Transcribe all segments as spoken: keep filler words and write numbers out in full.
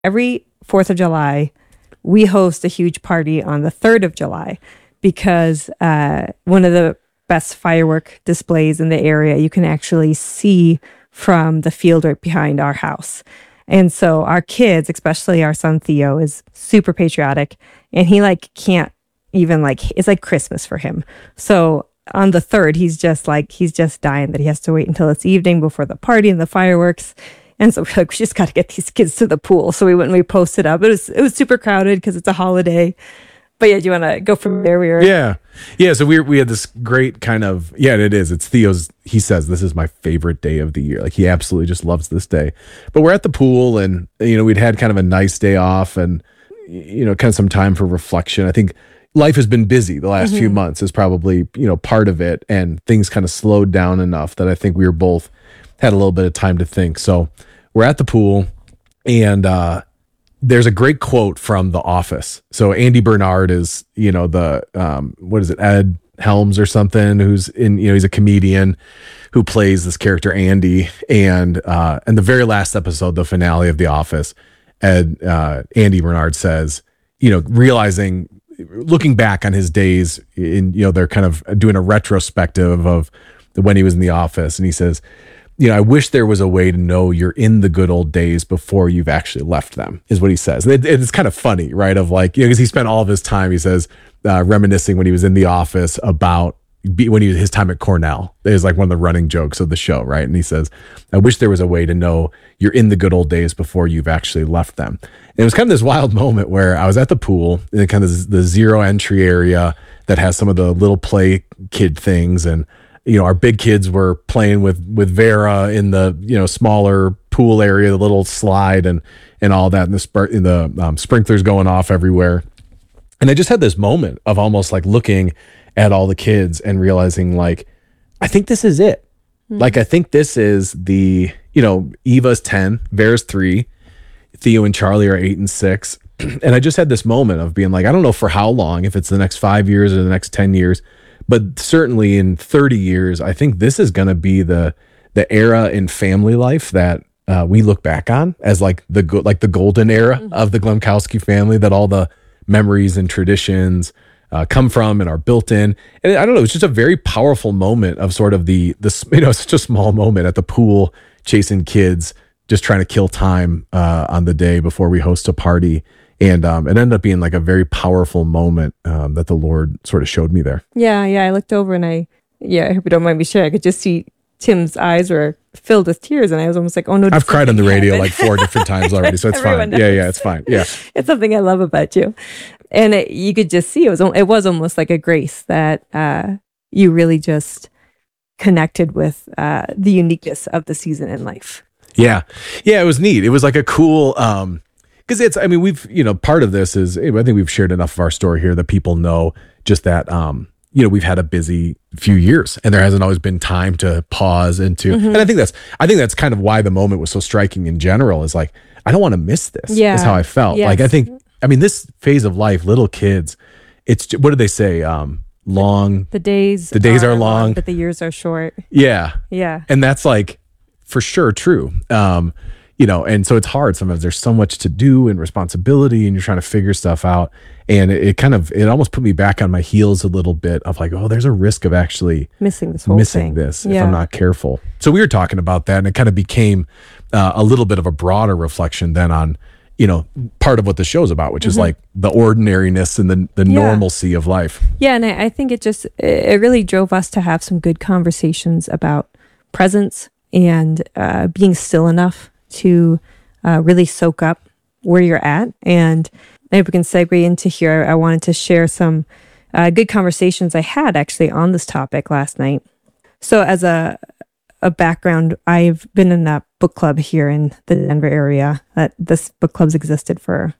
Every fourth of July, we host a huge party on the third of July because uh, one of the best firework displays in the area you can actually see from the field right behind our house. And so our kids, especially our son Theo, is super patriotic, and he like can't even like, it's like Christmas for him. So on the third, he's just like, he's just dying that he has to wait until it's evening before the party and the fireworks. And so we're like, we just got to get these kids to the pool. So we went and we posted up. It was it was super crowded because it's a holiday. But yeah, do you want to go from there? We were yeah, yeah. So we we had this great kind of yeah. It is. It's Theo's. He says this is my favorite day of the year. Like he absolutely just loves this day. But we're at the pool, and you know we'd had kind of a nice day off, and you know kind of some time for reflection. I think life has been busy the last mm-hmm. few months is probably you know part of it, and things kind of slowed down enough that I think we were both had a little bit of time to think. So we're at the pool, and uh, there's a great quote from The Office. So Andy Bernard is, you know, the, um, what is it, Ed Helms or something, who's in, you know, he's a comedian who plays this character Andy. And uh, in the very last episode, the finale of The Office, Ed, uh, Andy Bernard says, you know, realizing, looking back on his days in, you know, they're kind of doing a retrospective of when he was in the office. And he says, you know, I wish there was a way to know you're in the good old days before you've actually left them, is what he says. And it, it's kind of funny, right? Of like, you know, because he spent all of his time, he says, uh, reminiscing when he was in the office about be, when he was his time at Cornell. It was like one of the running jokes of the show, right? And he says, I wish there was a way to know you're in the good old days before you've actually left them. And it was kind of this wild moment where I was at the pool in kind of the zero entry area that has some of the little play kid things, and you know, our big kids were playing with, with Vera in the, you know, smaller pool area, the little slide and, and all that. And the, sp- in the um, sprinklers going off everywhere. And I just had this moment of almost like looking at all the kids and realizing like, I think this is it. Mm-hmm. Like, I think this is the, you know, Eva's ten, Vera's three, Theo and Charlie are eight and six. And I just had this moment of being like, I don't know for how long, if it's the next five years or the next ten years, but certainly in thirty years, I think this is going to be the the era in family life that uh, we look back on as like the go- like the golden era mm-hmm. of the Glemkowski family, that all the memories and traditions uh, come from and are built in. And I don't know, it's just a very powerful moment of sort of the the you know such a small moment at the pool chasing kids, just trying to kill time uh, on the day before we host a party. And um, it ended up being like a very powerful moment um, that the Lord sort of showed me there. Yeah, yeah. I looked over and I, yeah, I hope you don't mind me sharing. I could just see Tim's eyes were filled with tears, and I was almost like, oh no. I've cried on the radio like four different times already, so it's fine. Knows. Yeah, yeah, it's fine. Yeah. It's something I love about you. And it, you could just see it was, it was almost like a grace that uh, you really just connected with uh, the uniqueness of the season in life. Yeah. Yeah, it was neat. It was like a cool, um, because it's, I mean, we've, you know, part of this is, I think we've shared enough of our story here that people know just that, um, you know, we've had a busy few years and there hasn't always been time to pause and to, mm-hmm. and I think that's, I think that's kind of why the moment was so striking in general, is like, I don't want to miss this, yeah. is how I felt. Yes. Like, I think, I mean, this phase of life, little kids, it's, what do they say? Um, long. The days, the days are, are long, long, but the years are short. Yeah. Yeah. And that's like, for sure true. Um, You know, and so it's hard. Sometimes there's so much to do and responsibility, and you're trying to figure stuff out. And it, it kind of, it almost put me back on my heels a little bit of like, oh, there's a risk of actually missing this whole missing thing. this yeah. if I'm not careful. So we were talking about that, and it kind of became uh, a little bit of a broader reflection then on, you know, part of what the show's about, which mm-hmm. is like the ordinariness and the, the yeah. normalcy of life. Yeah. And I, I think it just, it really drove us to have some good conversations about presence and uh, being still enough to uh, really soak up where you're at. And maybe we can segue into here. I wanted to share some uh, good conversations I had actually on this topic last night. So as a a background, I've been in a book club here in the Denver area. That this book club's existed for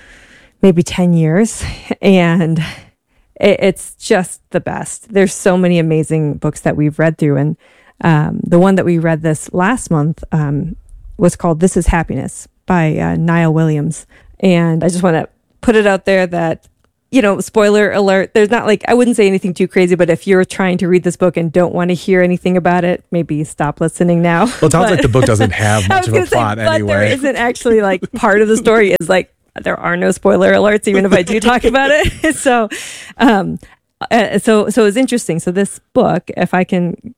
maybe ten years. And it, it's just the best. There's so many amazing books that we've read through. And um, the one that we read this last month, um, was called This Is Happiness by uh, Niall Williams. And I just want to put it out there that you know, spoiler alert, there's not like, I wouldn't say anything too crazy, but if you're trying to read this book and don't want to hear anything about it, maybe stop listening now. Well, it sounds But- like the book doesn't have much of a say, plot but anyway. there isn't actually like part of the story is like, there are no spoiler alerts, even if I do talk about it. so, um, uh, so, so it's interesting. So this book, if I can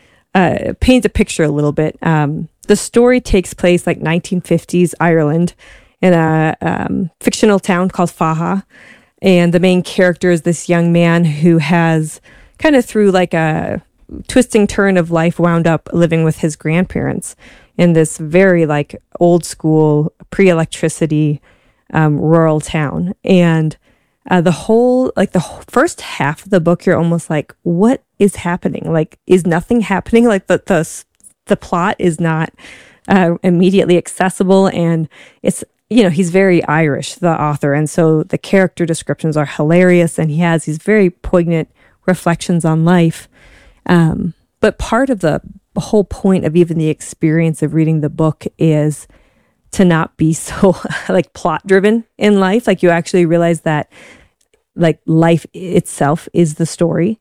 uh, paint a picture a little bit, um, the story takes place like nineteen fifties Ireland in a um, fictional town called Faha. And the main character is this young man who has kind of through like a twisting turn of life wound up living with his grandparents in this very like old school pre-electricity um, rural town. And uh, the whole, like the whole first half of the book, you're almost like, what is happening? Like, is nothing happening? Like the, the, the plot is not uh, immediately accessible, and it's, you know, he's very Irish, the author. And so the character descriptions are hilarious, and he has these very poignant reflections on life. Um, but part of the whole point of even the experience of reading the book is to not be so like plot driven in life. Like you actually realize that like life itself is the story.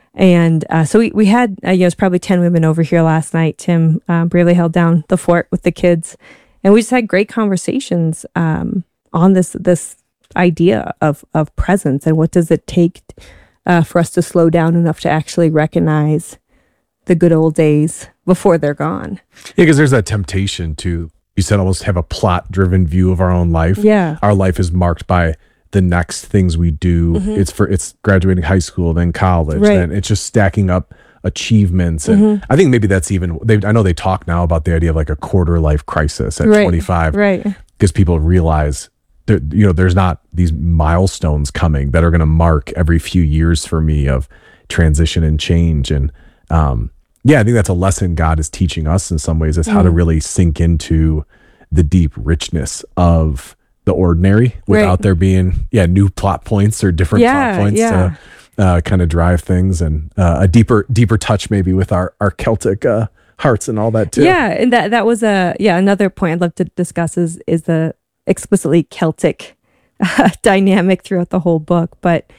And uh, so we, we had, uh, you know, it was probably ten women over here last night. Tim uh, bravely held down the fort with the kids. And we just had great conversations um, on this this idea of of presence and what does it take uh, for us to slow down enough to actually recognize the good old days before they're gone. Yeah, because there's that temptation to, you said, almost have a plot-driven view of our own life. Yeah. Our life is marked by the next things we do. Mm-hmm. It's for it's graduating high school, then college, right. and it's just stacking up achievements. And mm-hmm. I think maybe that's even, they, I know they talk now about the idea of like a quarter life crisis at right. twenty-five, right? Because people realize that, you know, there's not these milestones coming that are going to mark every few years for me of transition and change. And um, yeah, I think that's a lesson God is teaching us in some ways, is mm-hmm. how to really sink into the deep richness of the ordinary without right. there being yeah new plot points or different yeah, plot points yeah. to uh, kind of drive things, and uh, a deeper deeper touch maybe with our our Celtic uh, hearts and all that too. Yeah, and that that was a yeah another point I'd love to discuss is is the explicitly Celtic uh, dynamic throughout the whole book. But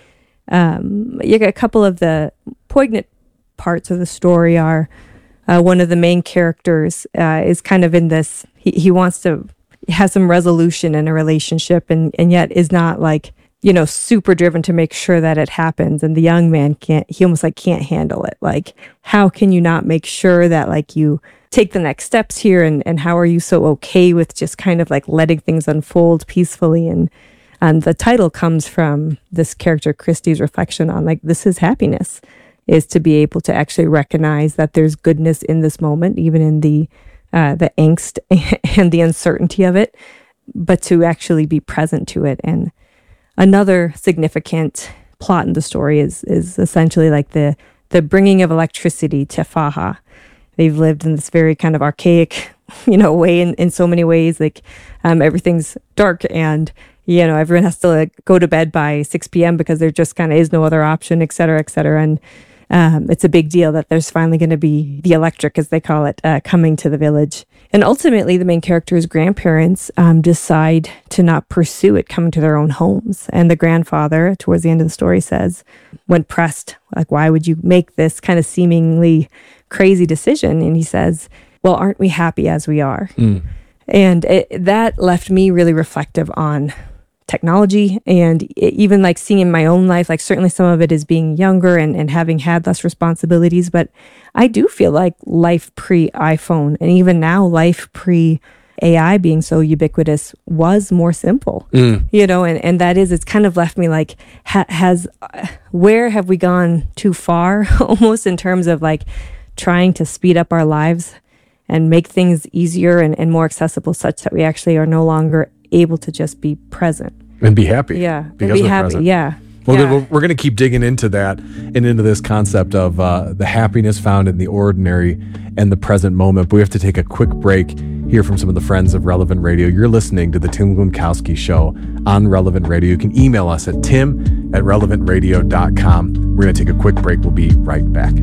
um, you got a couple of the poignant parts of the story are uh, one of the main characters uh, is kind of in this. He he wants to. Has some resolution in a relationship, and, and yet is not like, you know, super driven to make sure that it happens. And the young man can't, he almost like can't handle it. Like, how can you not make sure that like you take the next steps here? And, and how are you so okay with just kind of like letting things unfold peacefully? And, and the title comes from this character, Christy's reflection on like, this is happiness, is to be able to actually recognize that there's goodness in this moment, even in the Uh, the angst and the uncertainty of it, but to actually be present to it. And another significant plot in the story is is essentially like the the bringing of electricity to Faha. They've lived in this very kind of archaic, you know, way in, in so many ways. Like um, everything's dark, and you know everyone has to like, go to bed by six p.m. because there just kind of is no other option, et cetera, et cetera. And Um, it's a big deal that there's finally going to be the electric, as they call it, uh, coming to the village. And ultimately, the main character's grandparents um, decide to not pursue it coming to their own homes. And the grandfather, towards the end of the story, says, when pressed, like, why would you make this kind of seemingly crazy decision? And he says, well, aren't we happy as we are? Mm. And it, that left me really reflective on technology, and even like seeing in my own life, like certainly some of it is being younger and, and having had less responsibilities, but I do feel like life pre-iPhone and even now life pre-A I being so ubiquitous was more simple, mm. you know, and, and that is, it's kind of left me like, ha, has, uh, where have we gone too far almost in terms of like trying to speed up our lives and make things easier and, and more accessible such that we actually are no longer able to just be present and be happy. Yeah, because be we're happy. Present. Yeah. Well, yeah. good. We're, we're going to keep digging into that and into this concept of uh, the happiness found in the ordinary and the present moment. But we have to take a quick break, hear from some of the friends of Relevant Radio. You're listening to the Tim Glimkowski Show on Relevant Radio. You can email us at tim at relevant radio dot com. We're going to take a quick break. We'll be right back.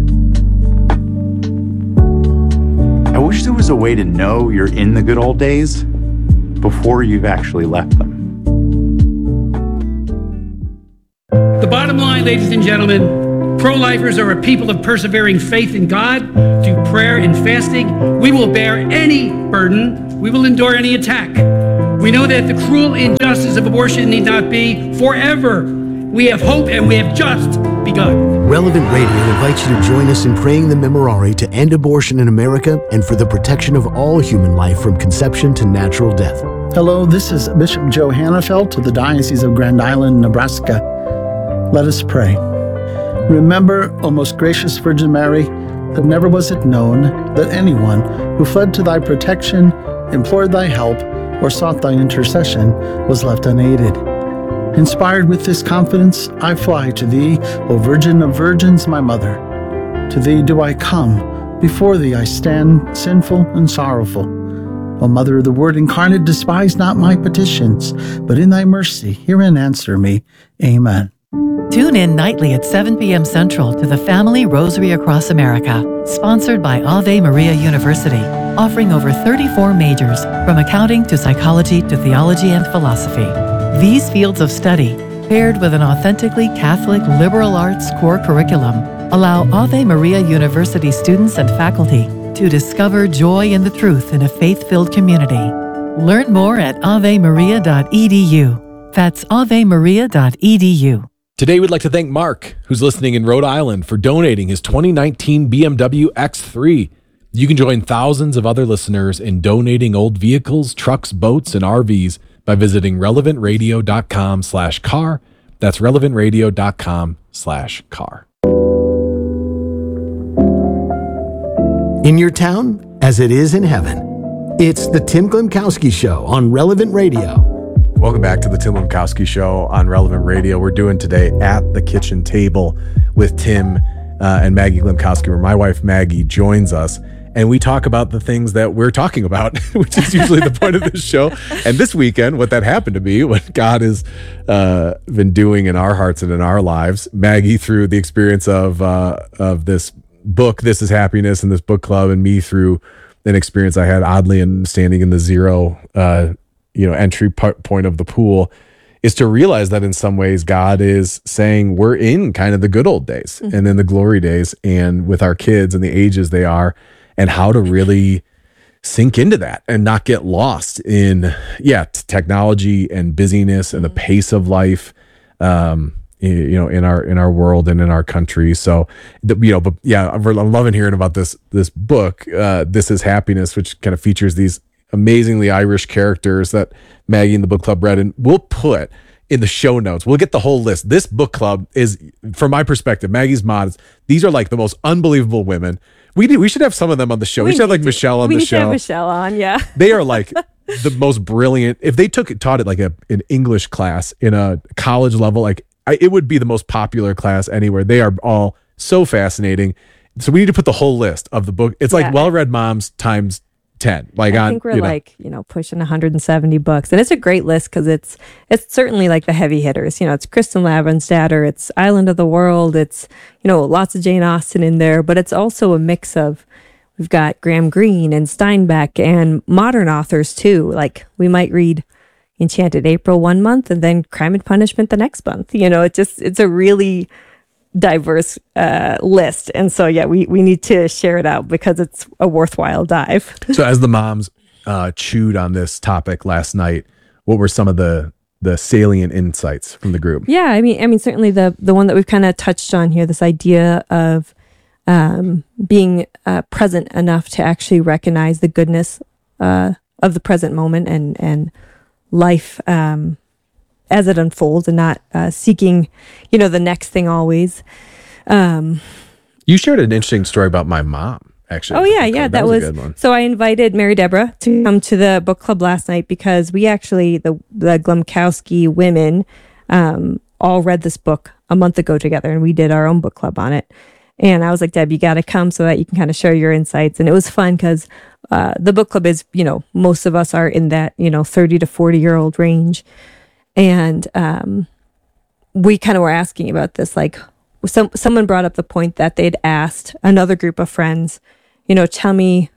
I wish there was a way to know you're in the good old days before you've actually left them. bottom line, ladies and gentlemen, pro-lifers are a people of persevering faith in God through prayer and fasting. We will bear any burden. We will endure any attack. We know that the cruel injustice of abortion need not be forever. We have hope and we have just begun. Relevant Radio invites you to join us in praying the Memorare to end abortion in America and for the protection of all human life from conception to natural death. Hello, this is Bishop Joe Hannafelt of the Diocese of Grand Island, Nebraska. Let us pray. Remember, O most gracious Virgin Mary, that never was it known that anyone who fled to thy protection, implored thy help, or sought thy intercession was left unaided. Inspired with this confidence, I fly to thee, O Virgin of Virgins, my mother. To thee do I come, before thee I stand, sinful and sorrowful. O Mother of the Word incarnate, despise not my petitions, but in thy mercy hear and answer me. Amen. Tune in nightly at seven p.m. Central to the Family Rosary Across America, sponsored by Ave Maria University, offering over thirty-four majors, from accounting to psychology to theology and philosophy. These fields of study, paired with an authentically Catholic liberal arts core curriculum, allow Ave Maria University students and faculty to discover joy in the truth in a faith-filled community. Learn more at ave maria dot e d u. That's ave maria dot e d u. Today, we'd like to thank Mark, who's listening in Rhode Island, for donating his twenty nineteen B M W X three. You can join thousands of other listeners in donating old vehicles, trucks, boats, and R Vs by visiting relevant radio dot com slash car. That's relevant radio dot com slash car. In your town, as it is in heaven, it's the Tim Glemkowski Show on Relevant Radio. Welcome back to the Tim Glemkowski Show on Relevant Radio. We're doing today At the Kitchen Table with Tim uh, and Maggie Glemkowski, where my wife Maggie joins us, and we talk about the things that we're talking about, which is usually the point of this show. And this weekend, what that happened to be, what God has uh, been doing in our hearts and in our lives. Maggie, through the experience of uh, of this book, This is Happiness, and this book club, and me through an experience I had oddly in standing in the zero uh, you know, entry point of the pool, is to realize that in some ways God is saying we're in kind of the good old days mm-hmm. and in the glory days, and with our kids and the ages they are, and how to really sink into that and not get lost in, yeah, t- technology and busyness and mm-hmm. the pace of life, um, you know, in our, in our world and in our country. So, you know, but yeah, I'm, I'm loving hearing about this, this book, uh, This is Happiness, which kind of features these amazingly Irish characters that Maggie and the book club read, and we'll put in the show notes. We'll get the whole list. This book club is, from my perspective, Maggie's mods, these are like the most unbelievable women. We do, we should have some of them on the show. We, we should have like to. Michelle on we the need show. To have Michelle on, yeah. They are like the most brilliant. If they took it, taught it like a an English class in a college level, like I, it would be the most popular class anywhere. They are all so fascinating. So we need to put the whole list of the book. It's like yeah. Well-Read Moms times ten. Like I on, think we're you know. like, you know, pushing one hundred seventy books. And it's a great list because it's it's certainly like the heavy hitters. You know, it's Kristen Lavensdatter, it's Island of the World, it's, you know, lots of Jane Austen in there, but it's also a mix of, we've got Graham Greene and Steinbeck and modern authors too. Like we might read Enchanted April one month and then Crime and Punishment the next month. You know, it just, it's a really diverse uh, list. And so, yeah, we, we need to share it out because it's a worthwhile dive. So as the moms uh, chewed on this topic last night, what were some of the the salient insights from the group? Yeah, I mean, I mean, certainly the the one that we've kind of touched on here, this idea of um, being uh, present enough to actually recognize the goodness uh, of the present moment and and life um, as it unfolds, and not uh, seeking, you know, the next thing always. Um, you shared an interesting story about my mom, actually. Oh yeah, yeah, that, that was, was a good one. So I invited Mary Deborah to come to the book club last night because we actually, the the Glemkowski women, um, all read this book a month ago together, and we did our own book club on it. And I was like, Deb, you got to come so that you can kind of share your insights. And it was fun because uh, the book club is, you know, most of us are in that, you know, thirty to forty year old range. And um, we kind of were asking about this, like some someone brought up the point that they'd asked another group of friends, you know, tell me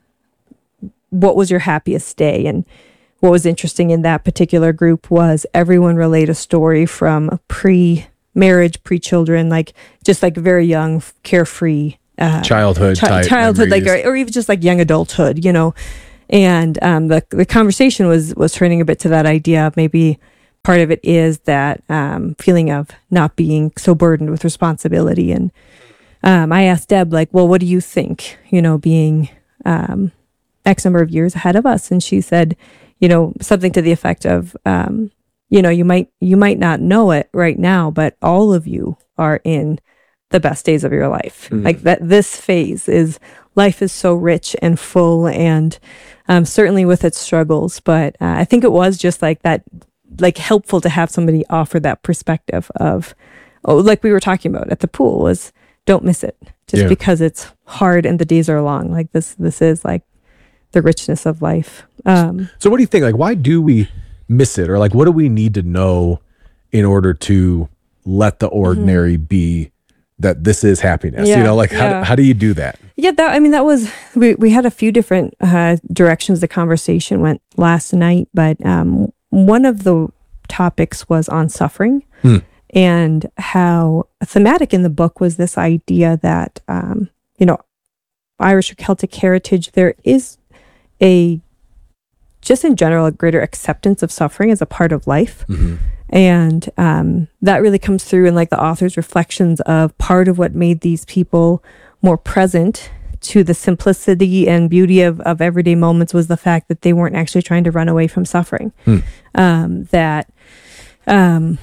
what was your happiest day. And what was interesting in that particular group was everyone relayed a story from pre marriage, pre-children, like just like very young, carefree, uh, childhood, chi- type childhood, like, memories. or, or even just like young adulthood, you know. And um, the the conversation was was turning a bit to that idea of maybe part of it is that um, feeling of not being so burdened with responsibility. And um, I asked Deb, like, well, what do you think, you know, being um, X number of years ahead of us? And she said, you know, something to the effect of, um, you know, you might you might not know it right now, but all of you are in the best days of your life. Mm. Like that, this phase is, life is so rich and full, and um, certainly with its struggles. But uh, I think it was just like that, like helpful to have somebody offer that perspective of, oh, like we were talking about at the pool, was don't miss it just Yeah. because it's hard and the days are long. Like this, this is like the richness of life. Um, So what do you think? Like, why do we miss it? Or like, what do we need to know in order to let the ordinary be that this is happiness? You Yeah, know, like how, yeah. how do you do that? Yeah, that I mean, that was we, we had a few different uh, directions the conversation went last night, but um, one of the topics was on suffering Hmm. and how thematic in the book was this idea that um, you know, Irish or Celtic heritage, there is a just in general a greater acceptance of suffering as a part of life. Mm-hmm. And um, that really comes through in like the author's reflections of part of what made these people more present to the simplicity and beauty of, of everyday moments was the fact that they weren't actually trying to run away from suffering. Hmm. Um, that, um,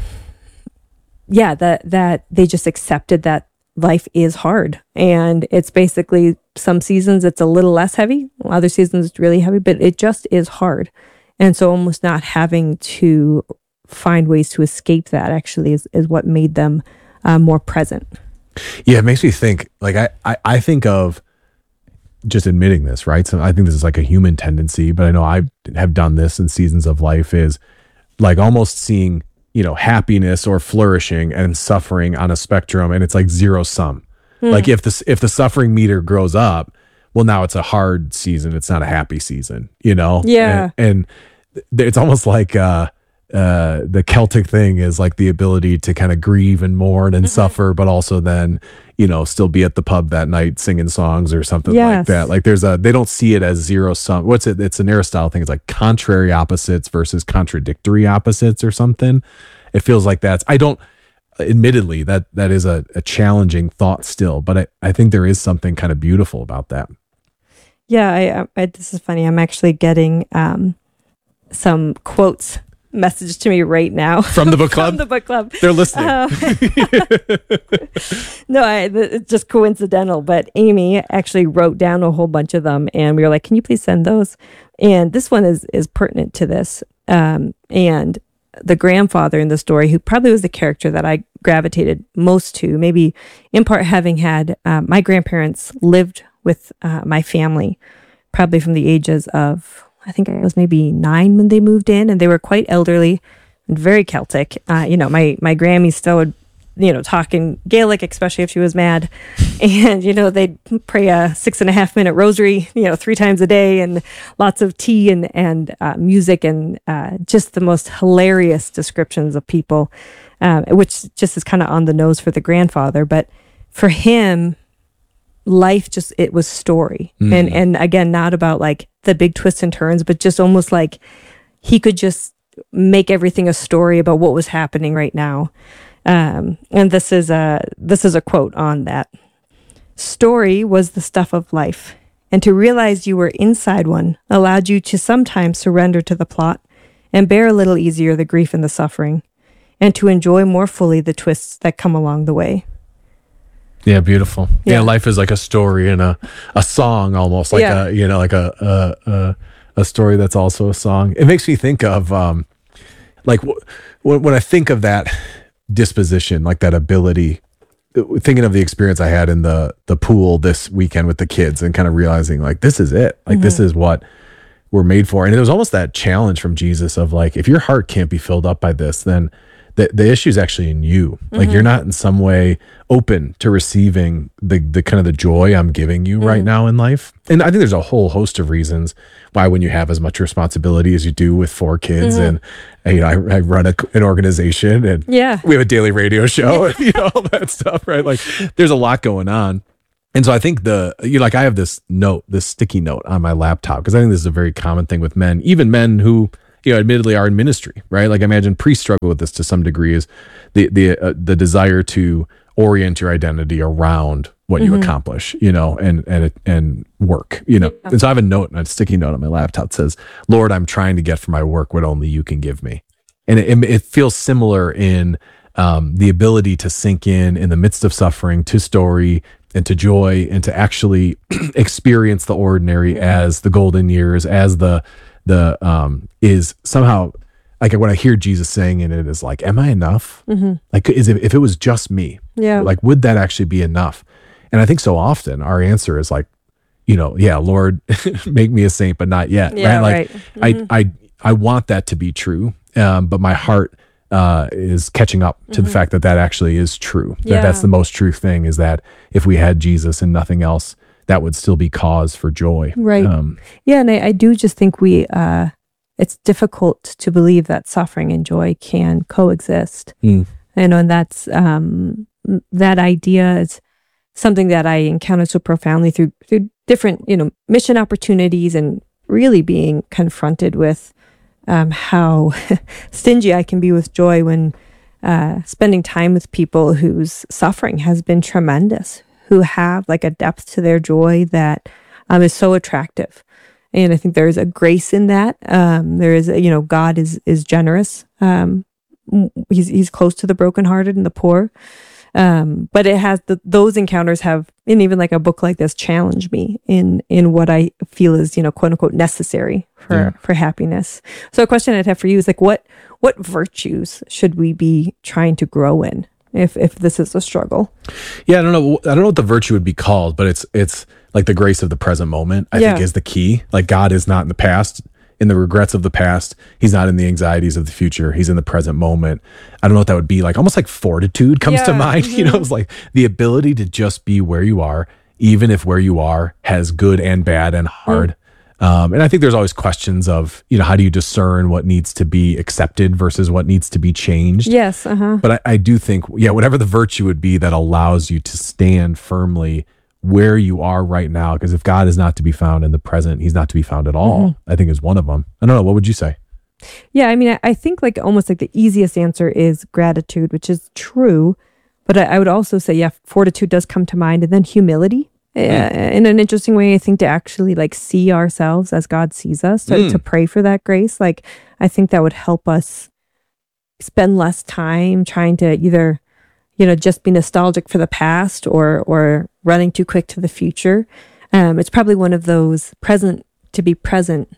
yeah, that, that they just accepted that life is hard. And it's basically some seasons it's a little less heavy, other seasons it's really heavy, but it just is hard. And so almost not having to find ways to escape that actually is, is what made them uh, more present. Yeah, it makes me think, like, I, I, I think of just admitting this, right? So I think this is like a human tendency, but I know I have done this in seasons of life, is like almost seeing, you know, happiness or flourishing and suffering on a spectrum, and it's like zero sum. Hmm. Like if the, if the suffering meter grows up, well, now it's a hard season. It's not a happy season, you know? Yeah. And, and th- it's almost like, uh, uh the Celtic thing is like the ability to kind of grieve and mourn and Mm-hmm. suffer, but also then, you know, still be at the pub that night singing songs or something like Yes. that. Like there's a, they don't see it as zero sum. What's it? It's an Aristotle thing. It's like contrary opposites versus contradictory opposites or something. It feels like that's, I don't, admittedly that that is a, a challenging thought still, but I, I think there is something kind of beautiful about that. Yeah, I, I, this is funny. I'm actually getting um, some quotes messaged to me right now From the book club? From the book club. They're listening. Uh, no, I, th- it's just coincidental, but Amy actually wrote down a whole bunch of them, and we were like, "Can you please send those?" And this one is is pertinent to this. Um, and the grandfather in the story, who probably was the character that I gravitated most to, maybe in part having had uh, my grandparents lived with uh, my family, probably from the ages of, I think I was maybe nine when they moved in, and they were quite elderly and very Celtic. Uh, you know, my my Grammy still would, you know, talk in Gaelic, especially if she was mad. And, you know, they'd pray a six and a half minute rosary, you know, three times a day, and lots of tea and, and uh, music, and uh, just the most hilarious descriptions of people, um, which just is kind of on the nose for the grandfather. But for him, life just, it was story. Mm. And, and again, not about like the big twists and turns, but just almost like he could just make everything a story about what was happening right now. Um, and this is a this is a quote on that. Story was the stuff of life, and to realize you were inside one allowed you to sometimes surrender to the plot and bear a little easier the grief and the suffering, and to enjoy more fully the twists that come along the way. Yeah, beautiful. Yeah, Yeah. life is like a story and a, a song almost, like Yeah. a, you know, like a, a a a story that's also a song. It makes me think of um like w- when when I think of that disposition, like that ability, thinking of the experience I had in the the pool this weekend with the kids, and kind of realizing like this is it. Like this is what we're made for. And it was almost that challenge from Jesus of like, if your heart can't be filled up by this, then the, the issue is actually in you. Like you're not in some way open to receiving the the kind of the joy I'm giving you right now in life. And I think there's a whole host of reasons why, when you have as much responsibility as you do with four kids, and, and you know, I, I run a, an organization, and Yeah. we have a daily radio show, and, you know, all that stuff, right? Like there's a lot going on. And so I think the, you know, like I have this note, this sticky note on my laptop, because I think this is a very common thing with men, even men who, you know, admittedly are in ministry, right? Like I imagine priests struggle with this to some degree, is the, the, uh, the desire to orient your identity around what you accomplish, you know, and, and, and work, you know. And so I have a note, a sticky note on my laptop that says, Lord, I'm trying to get from my work what only you can give me. And it, it feels similar in um, the ability to sink in, in the midst of suffering, to story and to joy, and to actually experience the ordinary as the golden years, as the, the, um, is somehow, like when I hear Jesus saying in it, is like, am I enough? Mm-hmm. Like, is it, if it was just me, Yeah. like, would that actually be enough? And I think so often our answer is like, you know, yeah, Lord, make me a saint, but not yet. Yeah, right? Like right. Mm-hmm. I, I, I want that to be true. Um, but my heart, uh, is catching up to the fact that that actually is true. That Yeah. that's the most true thing, is that if we had Jesus and nothing else, that would still be cause for joy. Right. Um, Yeah, and I, I do just think we, uh, it's difficult to believe that suffering and joy can coexist. Mm. You know, and that's, um, that idea is something that I encountered so profoundly through, through different, you know, mission opportunities, and really being confronted with um, how stingy I can be with joy when uh, spending time with people whose suffering has been tremendous, who have like a depth to their joy that um, is so attractive. And I think there is a grace in that. Um, there is, a, you know, God is is generous. Um, he's he's close to the brokenhearted and the poor. Um, but it has the, those encounters have, and even like a book like this, challenge me in in what I feel is, you know, quote unquote necessary for Yeah. for happiness. So a question I'd have for you is like, what what virtues should we be trying to grow in if if this is a struggle? Yeah, I don't know. I don't know what the virtue would be called, but it's it's like the grace of the present moment, I Yeah. think, is the key. Like God is not in the past, in the regrets of the past. He's not in the anxieties of the future. He's in the present moment. I don't know what that would be like. Almost like fortitude comes to Yeah, mind. You know, it's like the ability to just be where you are, even if where you are has good and bad and hard. Um, and I think there's always questions of, you know, how do you discern what needs to be accepted versus what needs to be changed? Yes. Uh huh. But I, I do think, yeah, whatever the virtue would be that allows you to stand firmly where you are right now, because if God is not to be found in the present, he's not to be found at all, I think is one of them. I don't know. What would you say? Yeah, I mean, I, I think like almost like the easiest answer is gratitude, which is true. But I, I would also say, yeah, fortitude does come to mind, and then humility. Uh, in an interesting way, I think, to actually like see ourselves as God sees us, to, Mm. to pray for that grace. Like, I think that would help us spend less time trying to either, you know, just be nostalgic for the past, or or running too quick to the future. Um, it's probably one of those present to be present,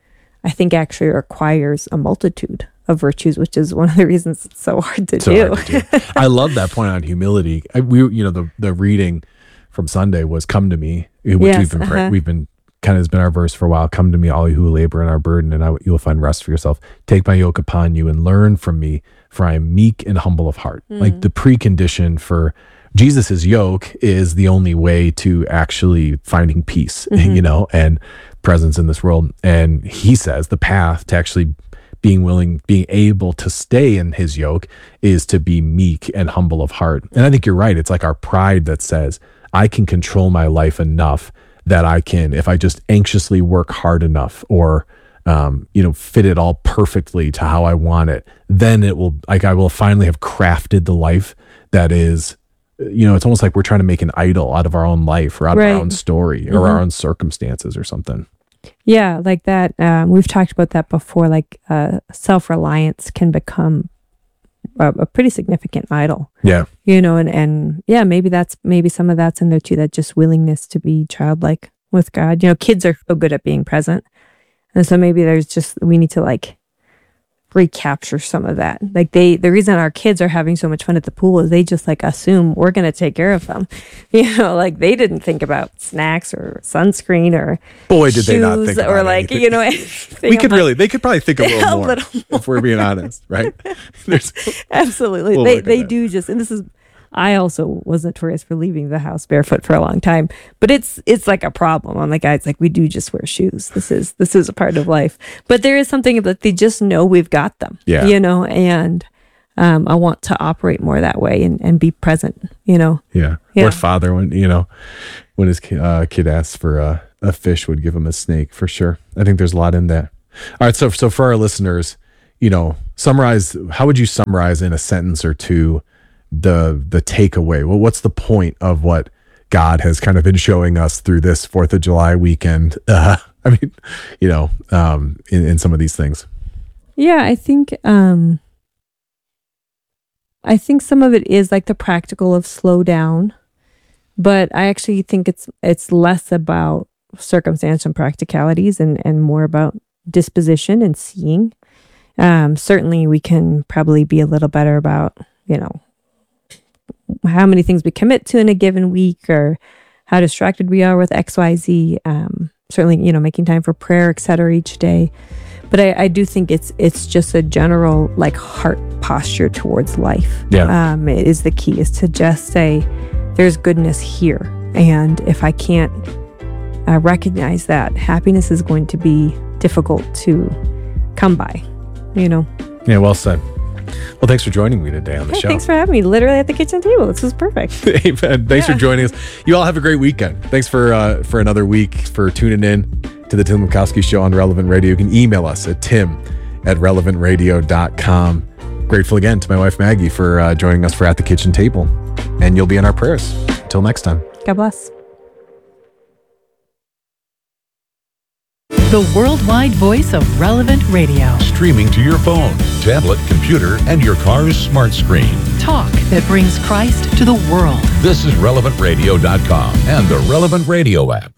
I think, actually requires a multitude of virtues, which is one of the reasons it's so hard to So do. hard to do. I love that point on humility. I, we, you know, the the reading from Sunday was "Come to me," which Yes, we've been pray- uh-huh. we've been kind of has been our verse for a while. "Come to me, all you who labor and are burdened, and I, you will find rest for yourself. Take my yoke upon you and learn from me, for I am meek and humble of heart." Like the precondition for Jesus's yoke is the only way to actually finding peace, you know, and presence in this world. And he says the path to actually being willing, being able to stay in his yoke is to be meek and humble of heart. And I think you're right. It's like our pride that says, I can control my life enough that I can, if I just anxiously work hard enough, or, um, you know, fit it all perfectly to how I want it, then it will, like, I will finally have crafted the life that is, you know, it's almost like we're trying to make an idol out of our own life, or out of Right. our own story, or our own circumstances or something. Yeah, like that. Um, we've talked about that before. Like uh, self-reliance can become a, a pretty significant idol, Yeah. you know, and, and yeah, maybe that's, maybe some of that's in there too, that just willingness to be childlike with God. You know, kids are so good at being present. And so maybe there's just, we need to like recapture some of that. Like they, the reason our kids are having so much fun at the pool is they just like assume we're going to take care of them. You know, like they didn't think about snacks or sunscreen or boy, did they not think about or like, anything. you know, we could really, they could probably think a little a more, little more. if we're being honest, right? There's, Absolutely. We'll they, look at they that. do just, and this is, I also was notorious for leaving the house barefoot for a long time, but it's it's like a problem. I'm like, guys, like we do just wear shoes. This is this is a part of life. But there is something that they just know we've got them. Yeah. You know, and um, I want to operate more that way and, and be present. You know. Yeah. Yeah. Or father, when you know, when his ki- uh, kid asks for uh, a fish, would give him a snake for sure. I think there's a lot in that. All right. So so for our listeners, you know, summarize. How would you summarize in a sentence or two the the takeaway? Well, what's the point of what God has kind of been showing us through this Fourth of July weekend? Uh, I mean, you know, um, in, in some of these things. Yeah, I think um, I think some of it is like the practical of slow down, but I actually think it's it's less about circumstance and practicalities and and more about disposition and seeing. Um, certainly, we can probably be a little better about, you know, how many things we commit to in a given week or how distracted we are with X Y Z. Um, certainly, you know, making time for prayer, et cetera, each day. But I, I do think it's it's just a general like heart posture towards life. Yeah. Um, it is the key is to just say there's goodness here. And if I can't uh, recognize that, happiness is going to be difficult to come by, you know? Yeah, well said. Well, thanks for joining me today on the Hey, show. thanks for having me literally at the kitchen table. This was perfect. Amen. Thanks Yeah. for joining us. You all have a great weekend. Thanks for uh, for another week, for tuning in to the Tim Lukowski Show on Relevant Radio. You can email us at tim at relevant radio dot com. Grateful again to my wife Maggie for uh, joining us for At the Kitchen Table. And you'll be in our prayers. Until next time. God bless. The worldwide voice of Relevant Radio. Streaming to your phone, tablet, computer, and your car's smart screen. Talk that brings Christ to the world. This is relevant radio dot com and the Relevant Radio app.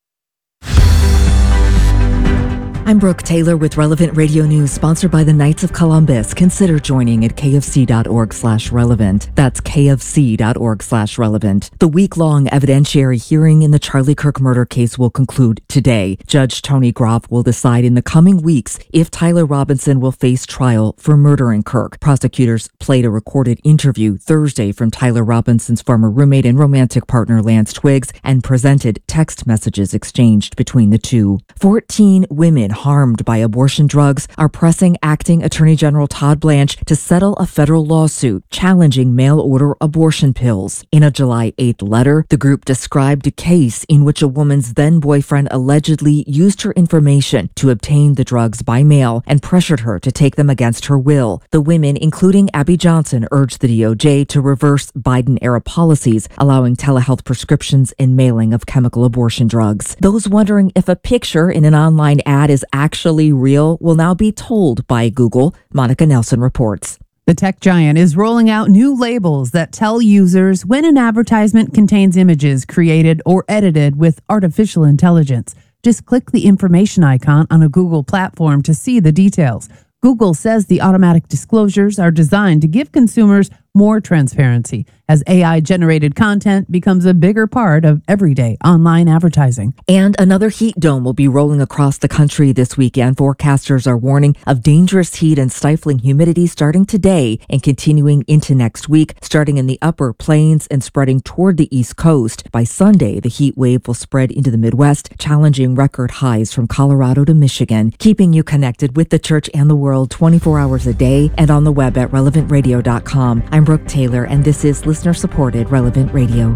I'm Brooke Taylor with Relevant Radio News, sponsored by the Knights of Columbus. Consider joining at kfc.org slash relevant. That's kfc.org slash relevant. The week-long evidentiary hearing in the Charlie Kirk murder case will conclude today. Judge Tony Groff will decide in the coming weeks if Tyler Robinson will face trial for murdering Kirk. Prosecutors played a recorded interview Thursday from Tyler Robinson's former roommate and romantic partner Lance Twiggs and presented text messages exchanged between the two. Fourteen women harmed by abortion drugs are pressing acting Attorney General Todd Blanche to settle a federal lawsuit challenging mail-order abortion pills. In a July eighth letter, the group described a case in which a woman's then-boyfriend allegedly used her information to obtain the drugs by mail and pressured her to take them against her will. The women, including Abby Johnson, urged the D O J to reverse Biden-era policies allowing telehealth prescriptions and mailing of chemical abortion drugs. Those wondering if a picture in an online ad is actually real will now be told by Google. Monica Nelson reports. The tech giant is rolling out new labels that tell users when an advertisement contains images created or edited with artificial intelligence. Just click the information icon on a Google platform to see the details. Google says the automatic disclosures are designed to give consumers more transparency as A I-generated content becomes a bigger part of everyday online advertising. And another heat dome will be rolling across the country this weekend. Forecasters are warning of dangerous heat and stifling humidity starting today and continuing into next week, starting in the upper plains and spreading toward the East Coast. By Sunday, the heat wave will spread into the Midwest, challenging record highs from Colorado to Michigan, keeping you connected with the church and the world twenty-four hours a day and on the web at relevant radio dot com. I'm Brooke Taylor, and this is listener-supported Relevant Radio.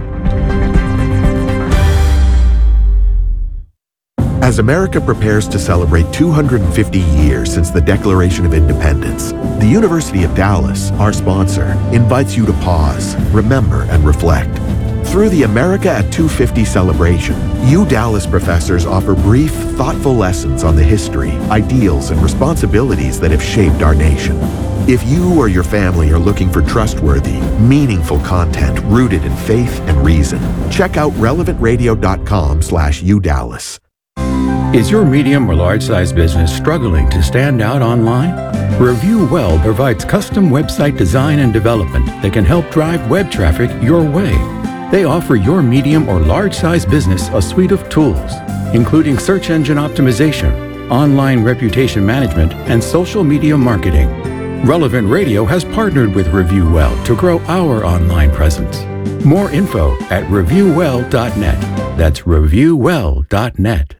As America prepares to celebrate two hundred fifty years since the Declaration of Independence, the University of Dallas, our sponsor, invites you to pause, remember, and reflect. Through the America at two fifty celebration, U Dallas professors offer brief, thoughtful lessons on the history, ideals, and responsibilities that have shaped our nation. If you or your family are looking for trustworthy, meaningful content rooted in faith and reason, check out relevant radio dot com slash U Dallas. Is your medium or large-size business struggling to stand out online? Review Well provides custom website design and development that can help drive web traffic your way. They offer your medium or large-size business a suite of tools, including search engine optimization, online reputation management, and social media marketing. Relevant Radio has partnered with Review Well to grow our online presence. More info at review well dot net. That's review well dot net.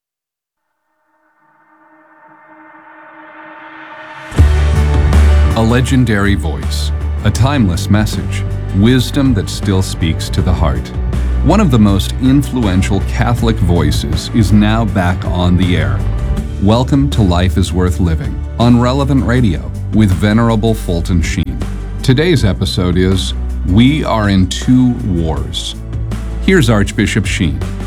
A legendary voice, a timeless message, wisdom that still speaks to the heart. One of the most influential Catholic voices is now back on the air. Welcome to Life is Worth Living on Relevant Radio with Venerable Fulton Sheen. Today's episode is We Are in Two Wars. Here's Archbishop Sheen.